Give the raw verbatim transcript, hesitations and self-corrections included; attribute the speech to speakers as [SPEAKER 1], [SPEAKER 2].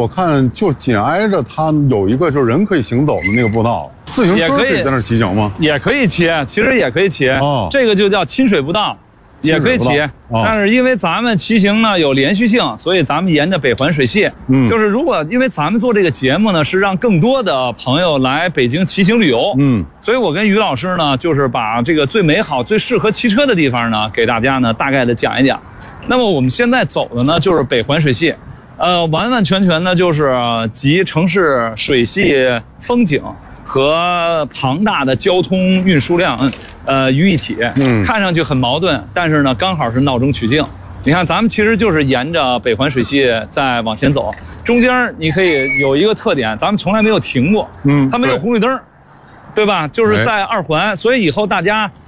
[SPEAKER 1] 我看就紧挨着它有一个就是人可以行走的那个步道，自行车可以在那儿骑行吗？
[SPEAKER 2] 也可以骑，其实也可以骑。哦，这个就叫亲水步道。 也可以骑，哦、但是因为咱们骑行呢有连续性，所以咱们沿着北环水系，嗯，就是如果因为咱们做这个节目呢，是让更多的朋友来北京骑行旅游，嗯，所以我跟于老师呢，就是把这个最美好、最适合骑车的地方呢，给大家呢大概的讲一讲。那么我们现在走的呢就是北环水系，呃，完完全全呢就是集城市水系风景 和庞大的交通运输量，呃，于一体，嗯，看上去很矛盾，但是呢，刚好是闹中取静。你看，咱们其实就是沿着北环水系在往前走，中间你可以有一个特点，咱们从来没有停过，嗯，它没有红绿灯，对吧？就是在二环，所以以后大家